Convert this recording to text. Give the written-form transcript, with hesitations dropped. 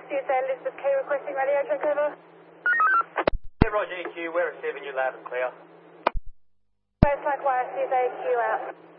CSA Elizabeth K requesting radio check over. Yeah, Roger EQ, we're receiving you loud and clear. Both likewise, CSA EQ out.